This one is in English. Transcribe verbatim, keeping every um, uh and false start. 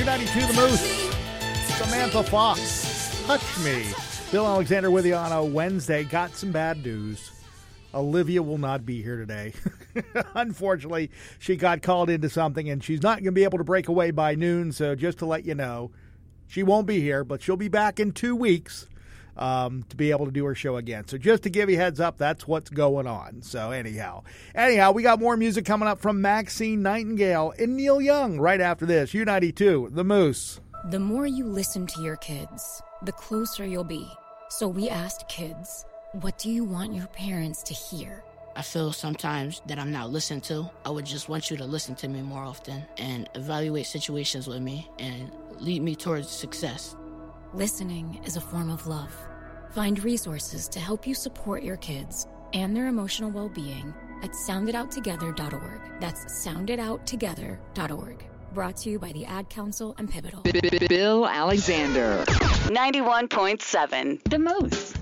U ninety-two The Moose. Samantha Fox. Touch Me. Bill Alexander with you on a Wednesday. Got some bad news. Olivia will not be here today. Unfortunately, she got called into something, and she's not going to be able to break away by noon. So just to let you know, she won't be here, but she'll be back in two weeks um, to be able to do her show again. So just to give you a heads up, that's what's going on. So anyhow, anyhow, we got more music coming up from Maxine Nightingale and Neil Young right after this. U ninety-two, The Moose. The more you listen to your kids, the closer you'll be. So we asked kids, what do you want your parents to hear? I feel sometimes that I'm not listened to. I would just want you to listen to me more often and evaluate situations with me and lead me towards success. Listening is a form of love. Find resources to help you support your kids and their emotional well-being at sound it out together dot org. That's sound it out together dot org. Brought to you by the Ad Council and Pivotal. Bill Alexander. ninety-one point seven The Moose.